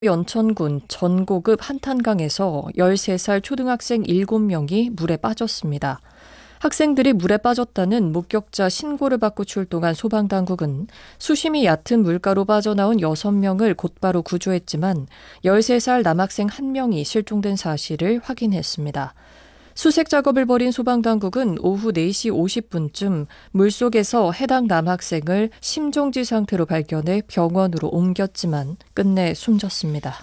연천군 전고급 한탄강에서 13살 초등학생 7명이 물에 빠졌습니다. 학생들이 물에 빠졌다는 목격자 신고를 받고 출동한 소방당국은 수심이 얕은 물가로 빠져나온 6명을 곧바로 구조했지만 13살 남학생 1명이 실종된 사실을 확인했습니다. 수색 작업을 벌인 소방당국은 오후 4시 50분쯤 물속에서 해당 남학생을 심정지 상태로 발견해 병원으로 옮겼지만 끝내 숨졌습니다.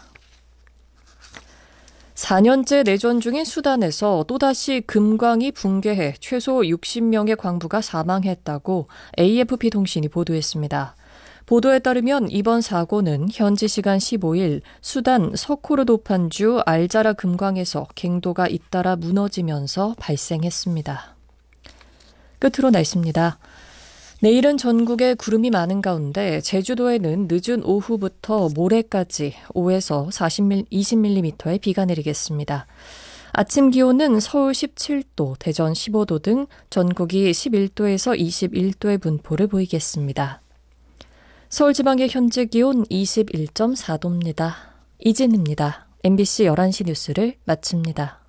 4년째 내전 중인 수단에서 또다시 금광이 붕괴해 최소 60명의 광부가 사망했다고 AFP-통신이 보도했습니다. 보도에 따르면 이번 사고는 현지 시간 15일 수단 서코르도판주 알자라 금광에서 갱도가 잇따라 무너지면서 발생했습니다. 끝으로 날씨입니다. 내일은 전국에 구름이 많은 가운데 제주도에는 늦은 오후부터 모레까지 5에서 20mm의 비가 내리겠습니다. 아침 기온은 서울 17도, 대전 15도 등 전국이 11도에서 21도의 분포를 보이겠습니다. 서울 지방의 현재 기온 21.4도입니다. 이진입니다. MBC 11시 뉴스를 마칩니다.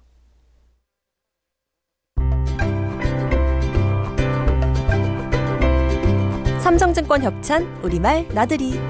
삼성증권 협찬 우리말 나들이.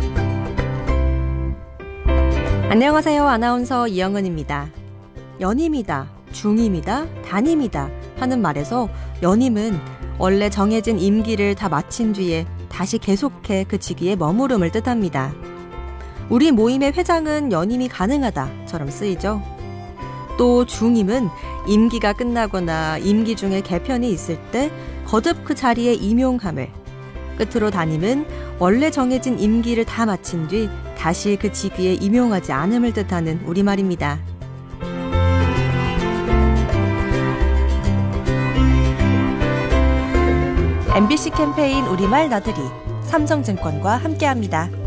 안녕하세요. 아나운서 이영은입니다. 연임이다, 중임이다, 단임이다 하는 말에서 연임은 원래 정해진 임기를 다 마친 뒤에 다시 계속해 그 직위에 머무름을 뜻합니다. 우리 모임의 회장은 연임이 가능하다처럼 쓰이죠. 또 중임은 임기가 끝나거나 임기 중에 개편이 있을 때 거듭 그 자리에 임용함을, 끝으로 단임은 원래 정해진 임기를 다 마친 뒤 다시 그 직위에 임용하지 않음을 뜻하는 우리말입니다. MBC 캠페인 우리말 나들이 삼성증권과 함께합니다.